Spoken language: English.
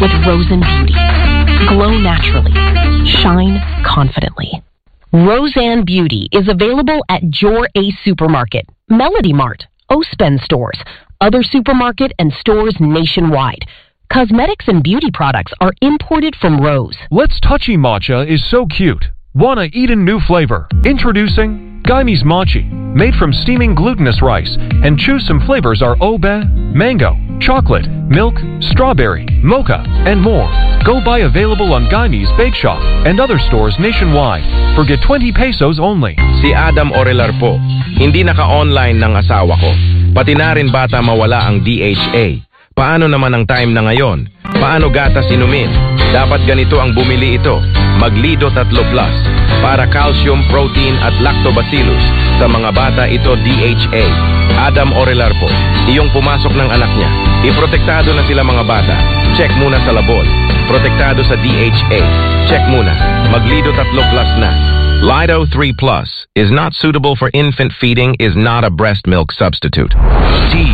with Roseanne Beauty. Glow naturally. Shine confidently. Roseanne Beauty is available at Jor Ace Supermarket, Melody Mart, Ospen stores, other supermarket and stores nationwide. Cosmetics and beauty products are imported from Rose. Let's Touchy Matcha is so cute. Wanna eat a new flavor? Introducing Guyme's Mochi. Made from steaming glutinous rice, and choose some flavors are obe, mango, chocolate, milk, strawberry, mocha, and more. Go buy available on Guyme's Bake Shop and other stores nationwide. Forget 20 pesos only. Si Adam Orelar po. Hindi naka-online ng asawa ko. Pati na rin bata mawala ang DHA. Paano naman ang time na ngayon? Paano gatas inumin? Dapat ganito ang bumili ito. Maglido 3 Plus. Para calcium, protein at lactobacillus. Sa mga bata ito DHA. Adam Orelar po. Iyong pumasok ng anak niya. Iprotektado na sila mga bata. Check muna sa labon. Protektado sa DHA. Check muna. Maglido 3 Plus na. Lido 3 Plus is not suitable for infant feeding, is not a breast milk substitute.